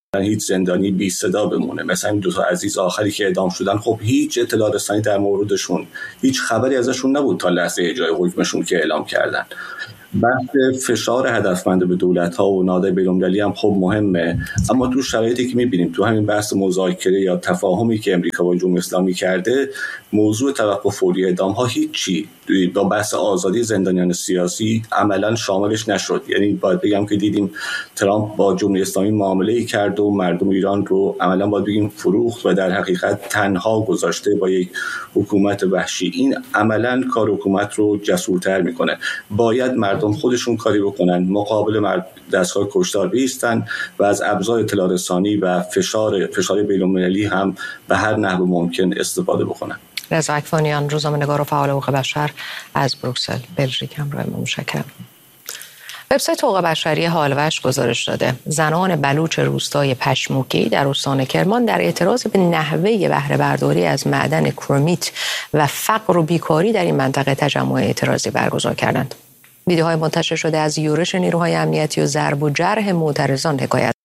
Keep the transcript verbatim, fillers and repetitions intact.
هیچ زندانی بی صدا بمونه. مثلا این دو تا عزیز آخری که اعدام شدن، خب هیچ اطلاع رسانی در موردشون، هیچ خبری ازشون نبود تا لحظه اجرای حکمشون که اعلام کردن. بحث فشار هدفمند به دولت‌ها و نهادهای بین‌المللی هم خب مهمه، اما تو شرایطی که می‌بینیم تو همین بحث مذاکره یا تفاهمی که امریکا با جمهوری اسلامی کرده، موضوع توقف فوری اعدام‌ها هیچی با بحث آزادی زندانیان سیاسی عملاً شاملش نشد. یعنی باید بگم که دیدیم ترامپ با جمهوری اسلامی معامله‌ای کرد و مردم ایران رو عملاً باید بگیم فروخت و در حقیقت تنها گذاشته با یک حکومت وحشی. این عملاً کار حکومت رو جسورتر می‌کنه. باید مردم خودشون کاری بکنن، مقابل مرد دستگاه کشتار بیستن و از ابزار اطلاع رسانی و فشار فشار بین‌المللی هم به هر نحو ممکن استفاده بکنن. رضا اکوانیان، روزنامه‌نگار و فعال حقوق بشر از بروکسل، بلژیک، همراه ما. متشکرم. وبسایت حقوق بشری هالوش گزارش داده زنان بلوچ روستای پشموکی در استان کرمان در اعتراض به نحوه بهره برداری از معدن کرومیت و فقر و بیکاری در این منطقه تجمع اعتراضی برگزار کردند. ویدیوهای منتشر شده از یورش نیروهای امنیتی و ضرب و جرح معترضان حکایت